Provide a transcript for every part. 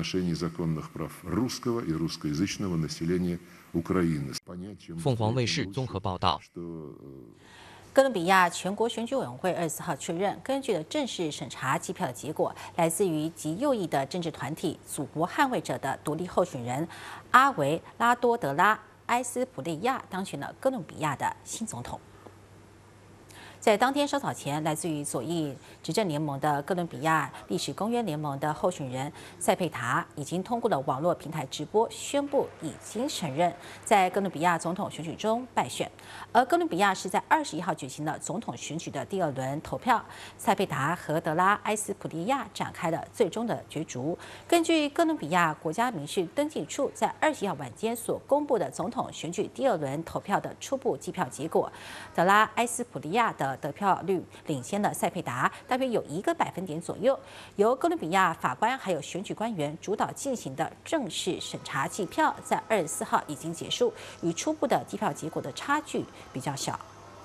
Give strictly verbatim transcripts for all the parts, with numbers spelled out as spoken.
отношении законных прав русского и русскоязычного населения Украины. 凤凰卫视综合报道。 哥伦比亚全国选举委员会二十四号确认，根据的正式审查计票的结果，来自于极右翼的政治团体“祖国捍卫者”的独立候选人阿维拉多德拉埃斯普利亚当选了哥伦比亚的新总统。 在当天稍早前，来自于左翼执政联盟的哥伦比亚历史公约联盟的候选人塞佩塔已经通过了网络平台直播，宣布已经承认在哥伦比亚总统选举中败选。而哥伦比亚是在二十一号举行了总统选举的第二轮投票，塞佩塔和德拉埃斯普利亚展开了最终的角逐。根据哥伦比亚国家民事登记处在二十一号晚间所公布的总统选举第二轮投票的初步计票结果，德拉埃斯普利亚的 得票率领先了塞佩达，大约有一个百分点左右。由哥伦比亚法官还有选举官员主导进行的正式审查计票，在二十四号已经结束，与初步的计票结果的差距比较小。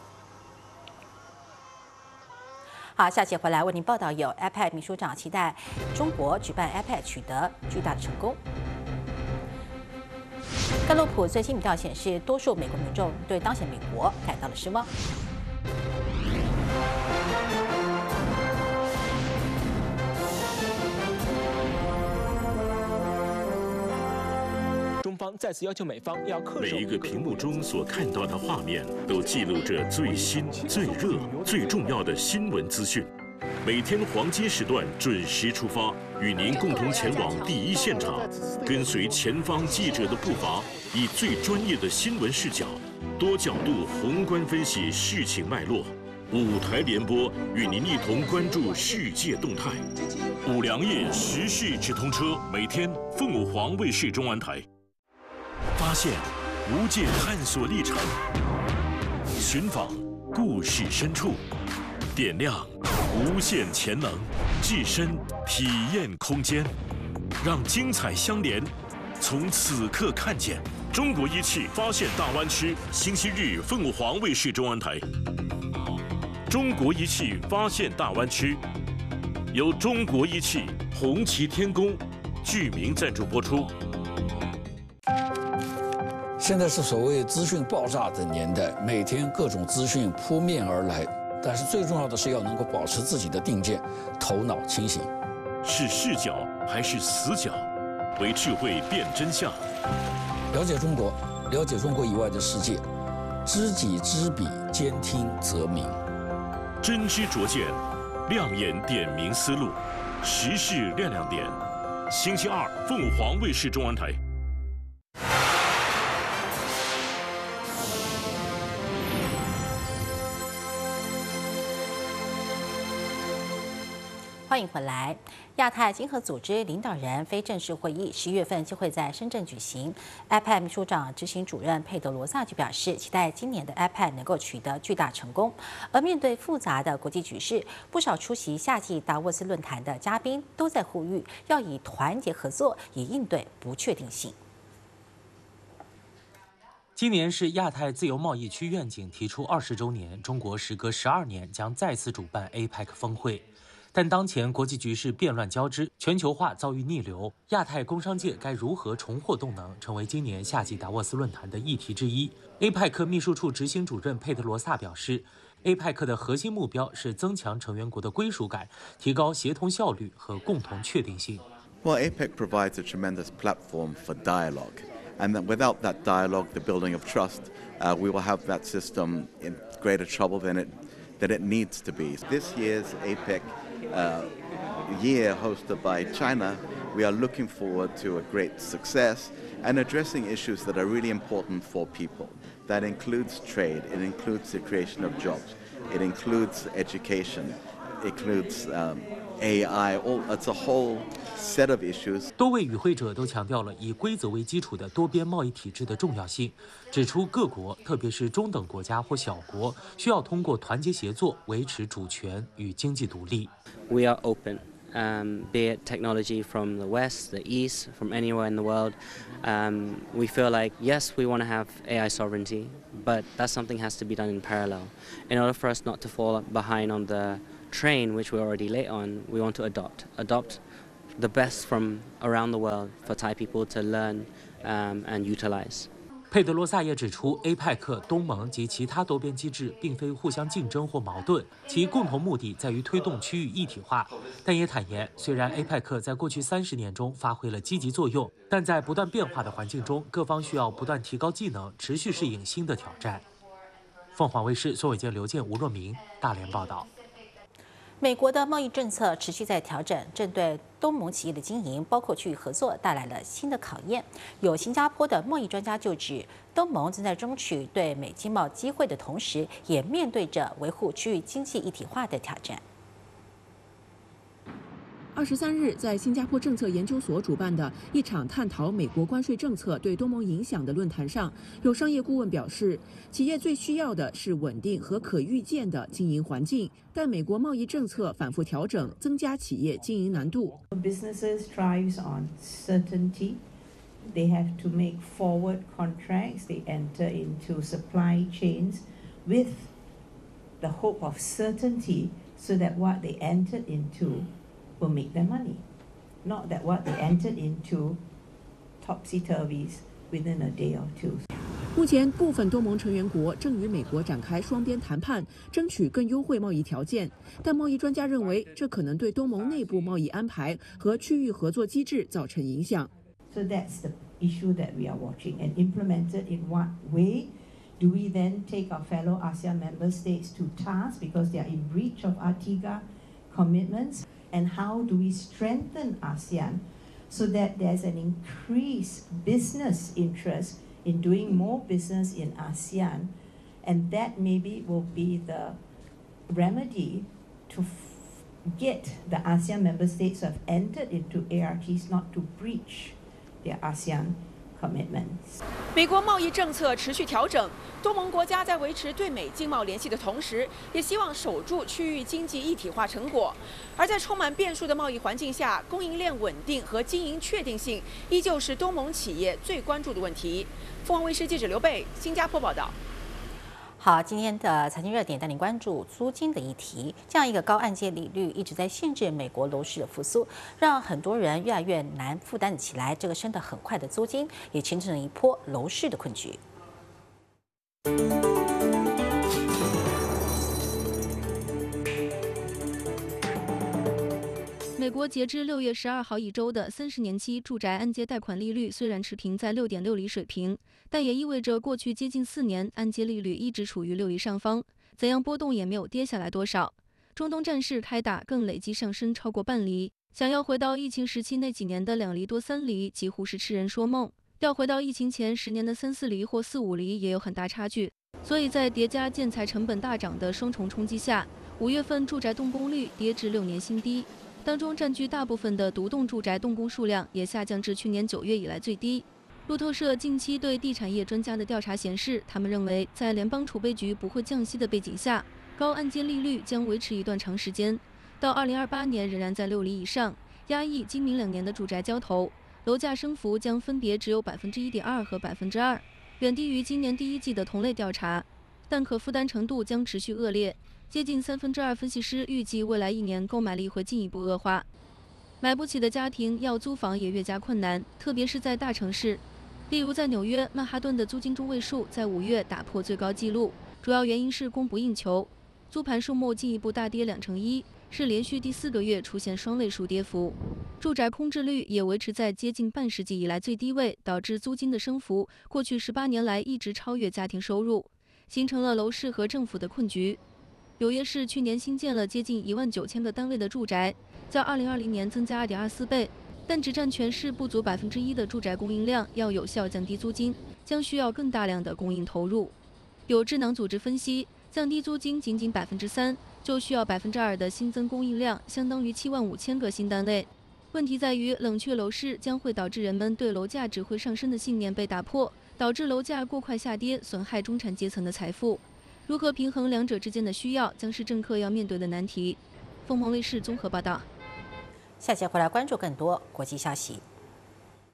好，下节回来为您报道，有 A P E C 秘书长期待中国举办 A P E C 取得巨大的成功。 盖洛普最新民调显示，多数美国民众对当前美国感到了失望。 中方再次要求美方要恪守。 每一个屏幕中所看到的画面，都记录着最新、最热、最重要的新闻资讯。每天黄金时段准时出发，与您共同前往第一现场，跟随前方记者的步伐，以最专业的新闻视角，多角度宏观分析事情脉络。五台联播，与您一同关注世界动态。五粮液时事直通车，每天凤凰卫视中文台。 发现无界探索历程，寻访故事深处，点亮无限潜能，置身体验空间，让精彩相连。从此刻看见中国一汽发现大湾区，星期日凤凰卫视中文台。中国一汽发现大湾区，由中国一汽、红旗天工、巨名赞助播出。 现在是所谓资讯爆炸的年代，每天各种资讯扑面而来，但是最重要的是要能够保持自己的定见，头脑清醒。 是视角还是死角？为智慧辨真相。 了解中国，了解中国以外的世界，知己知彼，兼听则明。 真知灼见，亮眼点明思路，时事亮亮点。星期二，凤凰卫视中文台。 欢迎回来。亚太经合组织领导人非正式会议十月份就会在深圳举行。A P E C 秘书长执行主任佩德罗萨就表示，期待今年的 A P E C 能够取得巨大成功。而面对复杂的国际局势，不少出席夏季达沃斯论坛的嘉宾都在呼吁，要以团结合作，以应对不确定性。 今年是亚太自由贸易区愿景提出二十周年，中国时隔十二年将再次主办 A P E C 峰会。但当前国际局势变乱交织，全球化遭遇逆流，亚太工商界该如何重获动能，成为今年夏季达沃斯论坛的议题之一。A P E C 秘书处执行主任佩特罗萨表示 ，A P E C 的核心目标是增强成员国的归属感，提高协同效率和共同确定性。 Well, A P E C provides a tremendous platform for dialogue. And that without that dialogue, the building of trust, uh, we will have that system in greater trouble than it, than it needs to be. This year's A P E C uh, year hosted by China, we are looking forward to a great success and addressing issues that are really important for people. That includes trade, it includes the creation of jobs, it includes education, it includes um, A I, all, it's a whole set of issues. 多位与会者都强调了以规则为基础的多边贸易体制的重要性，指出各国，特别是中等国家或小国，需要通过团结协作维持主权与经济独立。 We are open. Um, be it technology from the West, the East, from anywhere in the world. Um, we feel like, yes, we want to have A I sovereignty, but that something has to be done in parallel. In order for us not to fall behind on the train, which we're already late on, we want to adopt. Adopt the best from around the world for Thai people to learn um, and utilize. 佩德罗萨也指出 ，A P E C、东盟及其他多边机制并非互相竞争或矛盾，其共同目的在于推动区域一体化。但也坦言，虽然 A P E C 在过去三十年中发挥了积极作用，但在不断变化的环境中，各方需要不断提高技能，持续适应新的挑战。凤凰卫视宋伟健、刘健、吴若明大连报道。 美国的贸易政策持续在调整，正对东盟企业的经营，包括区域合作，带来了新的考验。有新加坡的贸易专家就指，东盟正在争取对美经贸机会的同时，也面对着维护区域经济一体化的挑战。 二十三日，在新加坡政策研究所主办的一场探讨美国关税政策对东盟影响的论坛上，有商业顾问表示，企业最需要的是稳定和可预见的经营环境，但美国贸易政策反复调整，增加企业经营难度。 Businesses thrives on certainty. They have to make forward contracts. They enter into supply chains with the hope of certainty, so that what they entered into will make them money, not that what they entered into topsy-turvies within a day or two. 目前，部分东盟成员国正与美国展开双边谈判，争取更优惠贸易条件。但贸易专家认为，这可能对东盟内部贸易安排和区域合作机制造成影响。 So that's the issue that we are watching, and implemented in what way do we then take our fellow ASEAN member states to task because they are in breach of ARTIGA commitments? And how do we strengthen ASEAN so that there's an increased business interest in doing more business in ASEAN, and that maybe will be the remedy to get the ASEAN member states who have entered into A R Ts not to breach their ASEAN commitments. 美国贸易政策持续调整，东盟国家在维持对美经贸联系的同时，也希望守住区域经济一体化成果。而在充满变数的贸易环境下，供应链稳定和经营确定性依旧是东盟企业最关注的问题。凤凰卫视记者刘贝，新加坡报道。 好，今天的财经热点带您关注租金的议题。这样一个高按揭利率一直在限制美国楼市的复苏，让很多人越来越难负担起来这个升得很快的租金，也形成了一波楼市的困局。 美国截至六月十二号一周的三十年期住宅按揭贷款利率虽然持平在六点六厘水平，但也意味着过去接近四年按揭利率一直处于六厘上方，怎样波动也没有跌下来多少。中东战事开打，更累计上升超过半厘，想要回到疫情时期那几年的两厘多三厘，几乎是痴人说梦。要回到疫情前十年的三四厘或四五厘，也有很大差距。所以在叠加建材成本大涨的双重冲击下，五月份住宅动工率跌至六年新低。 当中占据大部分的独栋住宅动工数量也下降至去年九月以来最低。路透社近期对地产业专家的调查显示，他们认为在联邦储备局不会降息的背景下，高按揭利率将维持一段长时间，到二零二八年仍然在六厘以上，压抑今明两年的住宅交投。楼价升幅将分别只有百分之一点二和百分之二，远低于今年第一季的同类调查，但可负担程度将持续恶劣。 接近三分之二分析师预计，未来一年购买力会进一步恶化。买不起的家庭要租房也越加困难，特别是在大城市，例如在纽约、曼哈顿的租金中位数在五月打破最高纪录，主要原因是供不应求，租盘数目进一步大跌两成一，是连续第四个月出现双位数跌幅。住宅空置率也维持在接近半世纪以来最低位，导致租金的升幅过去十八年来一直超越家庭收入，形成了楼市和政府的困局。 纽约市去年新建了接近一万九千个单位的住宅，较二零二零年增加二点二四倍，但只占全市不足百分之一的住宅供应量，要有效降低租金，将需要更大量的供应投入。有智囊组织分析，降低租金仅仅百分之三，就需要百分之二的新增供应量，相当于七万五千个新单位。问题在于，冷却楼市将会导致人们对楼价只会上升的信念被打破，导致楼价过快下跌，损害中产阶层的财富。 如何平衡两者之间的需要，将是政客要面对的难题。凤凰卫视综合报道。 下节回来关注更多国际消息。